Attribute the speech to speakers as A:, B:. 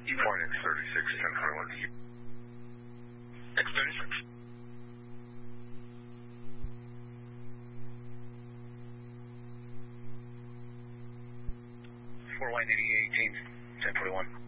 A: Point X36, 1021.
B: X36. Four White 88, 1041.